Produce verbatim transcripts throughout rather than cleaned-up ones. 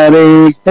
யாரே?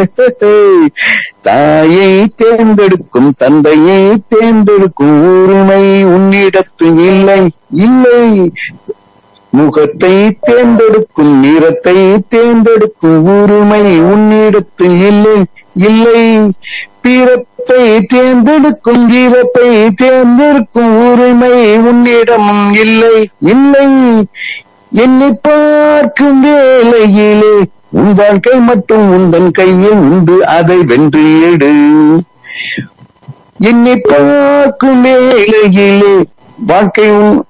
தாயை தேர்ந்தெடுக்கும் தந்தையை தேர்ந்தெடுக்கும் உரிமை உன்னிடத்து இல்லை இல்லை. முகத்தை தேர்ந்தெடுக்கும் நிறத்தை தேர்ந்தெடுக்கும் உரிமை உன்னிடத்து இல்லை இல்லை. பிறப்பை தேர்ந்தெடுக்கும் ஜீவத்தை தேர்ந்தெடுக்கும் உரிமை உன்னிடம் இல்லை இல்லை. என்னை பார்க்கும் வேளையிலே உன் வாழ்க்கை மட்டும் உந்தன் கையில் உண்டு, அதை வென்று எடு. என்னை பார்க்கும் வேளையிலே வாழ்க்கை உன்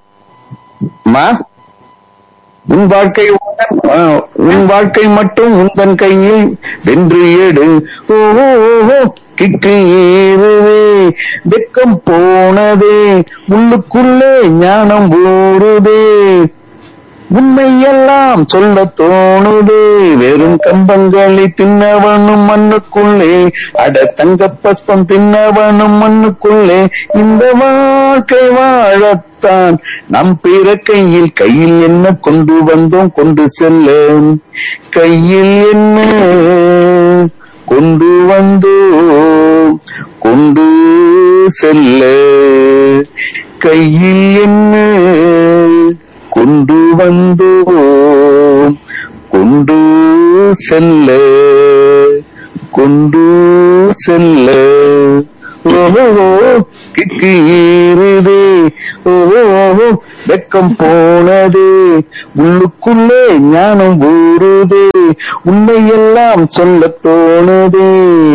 உன் வாழ்க்கை உன் வாழ்க்கை மட்டும் உந்தன் கையில் வென்று எடு. ஓஹோ கிக்கு ஏறுதே, வெக்கம் போனதே, உள்ளுக்குள்ளே ஞானம் ஊறுதே, உண்மையெல்லாம் சொல்ல தோணுதே. வெறும் கம்பங்களை தின்னவனும் மண்ணுக்குள்ளே, அட தங்க பஸ்பம் தின்னவனும் மண்ணுக்குள்ளே. இந்த வாழ்க்கை வாழத்தான் நம் பிறக்கையில் கையில் என்ன கொண்டு வந்தோம் கொண்டு செல்ல, கையில் என்ன கொண்டு வந்தோம் கொண்டு செல்ல, கையில் என்ன கொண்டு வந்தோம் கொண்டு செல்ல கொண்டு செல்ல. ஓஹோ கிக்கு ஏறுதே, ஓஹோ வெக்கம் போனதே, உள்ளுக்குள்ளே ஞானம் ஊறுதே, உண்மையெல்லாம் சொல்ல தோணுதே.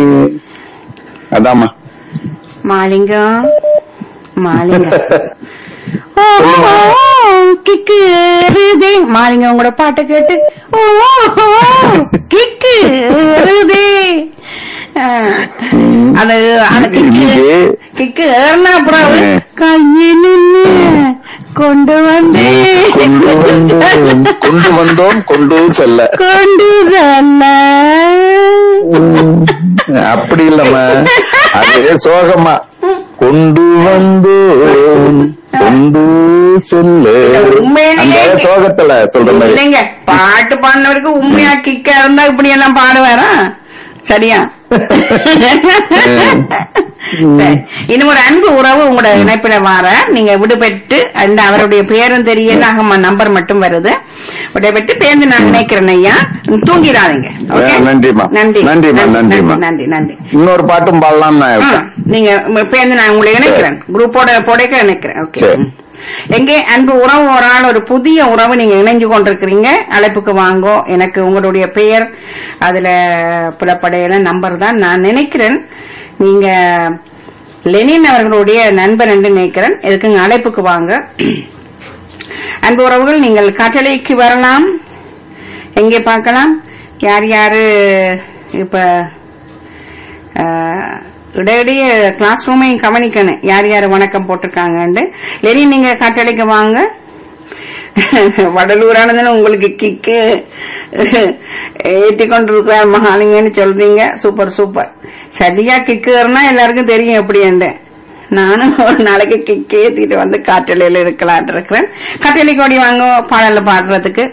அதாமா மாலிங்கம் மாலிங்கம் கிக்கு ஏறுதே. மாலிங்க உங்களோட பாட்டை கேட்டு கிக்கு ஏறுதே. அது கிக்கு ஏறினா அப்புறம் கையில் நின்று கொண்டு வந்து கொண்டு வந்தோம் கொண்டு செல்ல கொண்டு செல்ல. அப்படி இல்லம்மா, அது சோகமா கொண்டு வந்தோம் கொண்டு செல்ல. உண்மையிலேயே சோகத்துல சொல்றேன் இல்லைங்க. பாட்டு பாடினவருக்கு உண்மையா கிக்கா இருந்தா இப்படி எல்லாம் பாடுவாரா? சரியா? இன்னும் ஒரு அன்பு உறவு உங்களோட இணைப்பில வார, நீங்க விடுபட்டு அந்த அவருடைய பேரும் தெரியல, நம்பர் மட்டும் வருது. விடுபட்டு பேருந்து நான் நினைக்கிறேன் ஐயா, தூங்கிடாதீங்க. நன்றிமா நன்றி நன்றிமா நன்றிமா நன்றி நன்றி. இன்னொரு பாட்டும் பாடலாம். நீங்க பேருந்து நான் உங்களை இணைக்கிறேன், குரூப்போட போடைக்க இணைக்கிறேன். ஓகே. எங்கே அன்பு உறவு ஒரு ஆள் ஒரு புதிய உறவு நீங்க இணைஞ்சு கொண்டிருக்கிறீங்க. அழைப்புக்கு வாங்கோ. எனக்கு உங்களுடைய பெயர் அதுல புலப்படையில நம்பர் தான் நான் நினைக்கிறேன். நீங்க லெனின் அவர்களுடைய நண்பர் என்று நினைக்கிறேன். எதுக்குங்க அழைப்புக்கு வாங்க. அன்பு உறவுகள் நீங்கள் கட்டளைக்கு வரலாம். எங்கே பார்க்கலாம் யார் யாரு இப்ப இடையிடையே கிளாஸ் ரூமையும் கவனிக்கணும், யார் யாரு வணக்கம் போட்டிருக்காங்க. லெனின் நீங்க கட்டளைக்கு வாங்க. வடலூரானதுன்னு உங்களுக்கு கிக்கு ஏற்றி கொண்டிருக்கிறார் மகாலிங்கன்னு சொல்றீங்க. Super super. சரியா கிக்கு ஏறினா எல்லாருக்கும் தெரியும் எப்படி என்று. நானும் ஒரு நாளைக்கு கிக்கு ஏற்றிட்டு வந்து காற்றலையில இருக்கலான் இருக்கிறேன். கட்டளைக்கு ஓடி வாங்க பாடல பாடுறதுக்கு.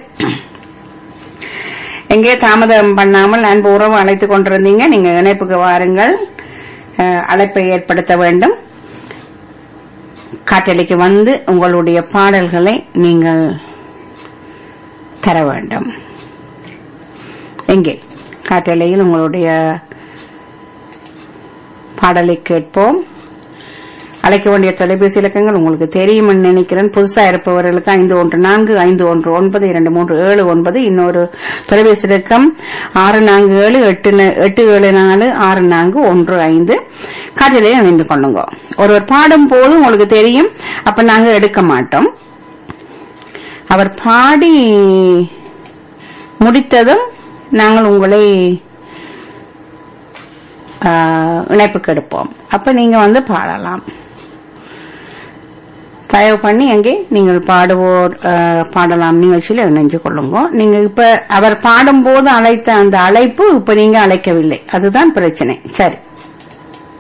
எங்கே தாமதம் பண்ணாமல் அன்பு உறவு அழைத்துக் கொண்டிருந்தீங்க. நீங்க இணைப்புக்கு வாருங்கள். அழைப்பை ஏற்படுத்த வேண்டும். காற்றலைக்கு வந்து உங்களுடைய பாடல்களை நீங்கள் தர வேண்டும். எங்கே காற்றலையில் உங்களுடைய பாடலை கேட்போம். அழைக்க வேண்டிய தொலைபேசி இலக்கங்கள் உங்களுக்கு தெரியும் நினைக்கிறேன். புதுசா இருப்பவர்களுக்கு ஐந்து ஒன்று நான்கு ஐந்து ஒன்று ஒன்பது இரண்டு மூன்று ஏழு ஒன்பது. இன்னொரு தொலைபேசி இலக்கம் ஆறு நான்கு ஏழு எட்டு எட்டு ஏழு நாலு ஆறு நான்கு ஒன்று ஐந்து. காற்றிலே இணைந்து கொள்ளுங்க. ஒருவர் பாடும் போது உங்களுக்கு தெரியும், அப்ப நாங்க எடுக்க மாட்டோம். அவர் பாடி முடித்ததும் நாங்கள் உங்களை இணைப்புக்கு எடுப்போம். அப்ப நீங்க வந்து பாடலாம். தயவு பண்ணி எங்கே நீங்கள் பாடுவோர் பாடலாம் நிகழ்ச்சியில் இணைஞ்சு கொள்ளுங்க. நீங்க இப்ப அவர் பாடும் போது அழைத்த அந்த அழைப்பு இப்ப நீங்க அழைக்கவில்லை, அதுதான் பிரச்சனை. சரி.